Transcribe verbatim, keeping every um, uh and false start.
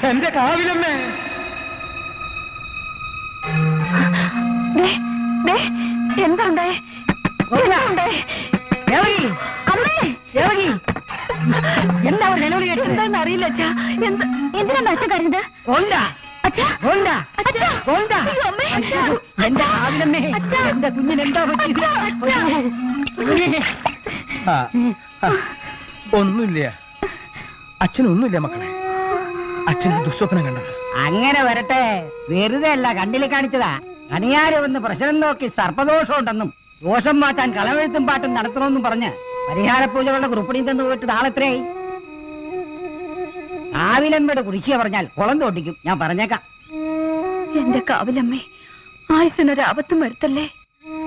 എന്റെ കാവിലമ്മേ, എന്താ ഉണ്ടായേ? എന്താ നിലവിളി എന്താന്ന് അറിയില്ല അച്ഛാ. എന്തിനാ അച്ഛൻ കരുത്? എന്റെ കാവിലമ്മേ, എന്റെ കുഞ്ഞിനെന്താ പറ്റിയത്? ഒന്നുമില്ല, അച്ഛനൊന്നുമില്ല മക്കളെ. അച്ഛന് ദുസ്വപ്നം കണ്ടത്. അങ്ങനെ വരട്ടെ, വെറുതെ അല്ല കണ്ണിൽ കാണിച്ചതാ. കണിയാരെ വന്ന് പ്രശ്നം നോക്കി സർപ്പദോഷം ഉണ്ടെന്നും ദോഷം മാറ്റാൻ കളവെഴുത്തും പാട്ടും നടത്തണമെന്നും പറഞ്ഞ് പരിഹാര പൂജകളുടെ കുറിപ്പടിയും തന്നു പോയിട്ട് നാളെത്രയായി? കാവിലമ്മയുടെ കുരിശിയ പറഞ്ഞാൽ കുളം തോട്ടിക്കും, ഞാൻ പറഞ്ഞേക്കാം. എന്റെ കാവിലമ്മേ, ആയുസിനൊരാപത്തും വരുത്തല്ലേ.